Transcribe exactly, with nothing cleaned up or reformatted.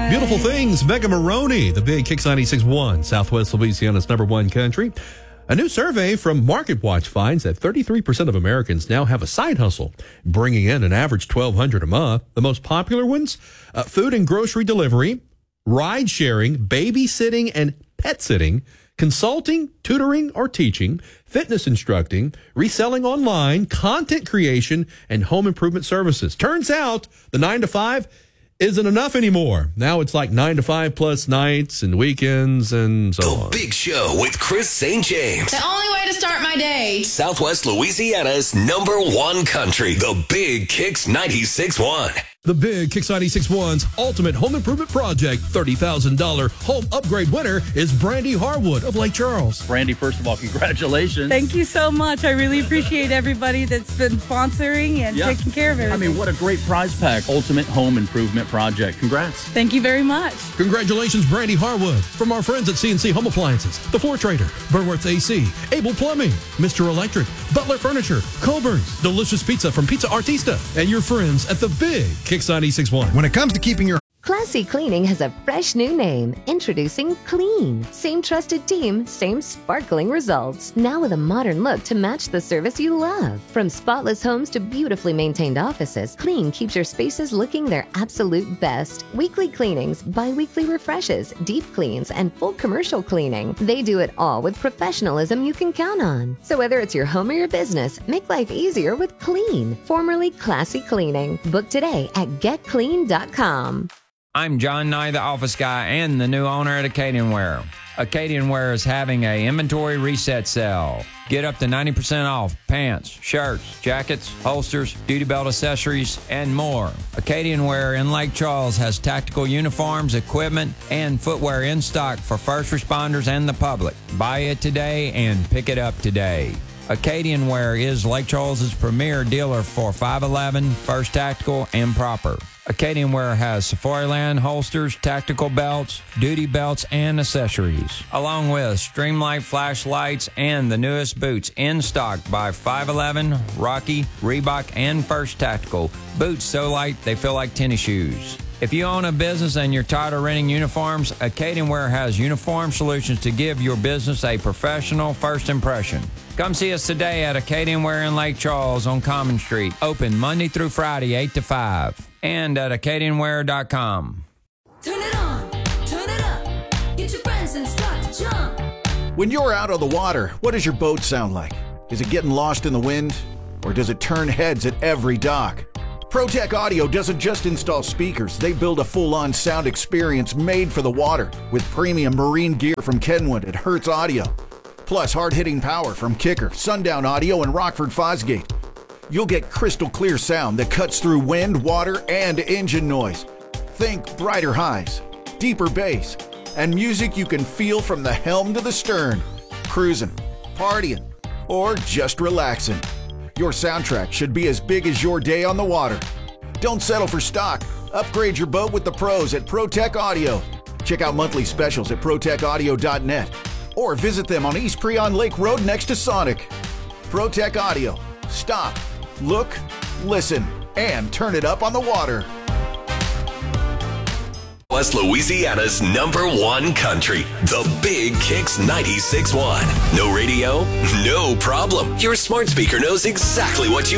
Beautiful Things, Mega Maroney, the big Kicks ninety-six point one, Southwest Louisiana's number one country. A new survey from MarketWatch finds that thirty-three percent of Americans now have a side hustle, bringing in an average twelve hundred dollars a month. The most popular ones, uh, food and grocery delivery, ride sharing, babysitting and pet sitting, consulting, tutoring or teaching, fitness instructing, reselling online, content creation, and home improvement services. Turns out the nine to five isn't enough anymore. Now it's like nine to five plus nights and weekends and so The on. Big Show with Chris Saint James. The only way to start my day. Southwest Louisiana's number one country. The Big Kicks ninety-six point one. The big Kicks ninety-six point one's ultimate home improvement project, thirty thousand dollars home upgrade winner is Brandy Harwood of Lake Charles. Brandy, first of all, congratulations. Thank you so much. I really appreciate everybody that's been sponsoring and Yeah. taking care of everything. I mean, what a great prize pack. Ultimate home improvement project. Congrats. Thank you very much. Congratulations, Brandy Harwood, from our friends at C and C Home Appliances, The Floor Trader, Burnworth's A C, Able Plumbing, Mister Electric, Butler Furniture, Colburn's, Delicious Pizza from Pizza Artista, and your friends at the big Kicks ninety-six point one. When it comes to keeping your Classy Cleaning has a fresh new name. Introducing Clean. Same trusted team, same sparkling results. Now with a modern look to match the service you love. From spotless homes to beautifully maintained offices, Clean keeps your spaces looking their absolute best. Weekly cleanings, bi-weekly refreshes, deep cleans, and full commercial cleaning. They do it all with professionalism you can count on. So whether it's your home or your business, make life easier with Clean, formerly Classy Cleaning. Book today at get clean dot com. I'm John Nye, the office guy and the new owner at Acadianware. Acadianware is having a inventory reset sale. Get up to ninety percent off pants, shirts, jackets, holsters, duty belt accessories, and more. Acadianware in Lake Charles has tactical uniforms, equipment, and footwear in stock for first responders and the public. Buy it today and pick it up today. Acadianware is Lake Charles's premier dealer for five eleven, First Tactical, and Proper. Acadianware has Safariland holsters, tactical belts, duty belts, and accessories, along with Streamlight flashlights and the newest boots in stock by five eleven, Rocky, Reebok, and First Tactical. Boots so light they feel like tennis shoes. If you own a business and you're tired of renting uniforms, Acadianware has uniform solutions to give your business a professional first impression. Come see us today at Acadianware in Lake Charles on Common Street. Open Monday through Friday, eight to five. And at Acadianware dot com. Turn it on, turn it up. Get your friends and start to jump. When you're out on the water, what does your boat sound like? Is it getting lost in the wind? Or does it turn heads at every dock? ProTech Audio doesn't just install speakers. They build a full-on sound experience made for the water with premium marine gear from Kenwood and Hertz Audio. Plus hard-hitting power from Kicker, Sundown Audio, and Rockford Fosgate. You'll get crystal clear sound that cuts through wind, water, and engine noise. Think brighter highs, deeper bass, and music you can feel from the helm to the stern. Cruising, partying, or just relaxing. Your soundtrack should be as big as your day on the water. Don't settle for stock. Upgrade your boat with the pros at ProTech Audio. Check out monthly specials at pro tech audio dot net or visit them on East Preon Lake Road next to Sonic. ProTech Audio. Stop, look, listen, and turn it up on the water. West Louisiana's number one country. The Big Kicks ninety-six point one. No radio? No problem. Your smart speaker knows exactly what you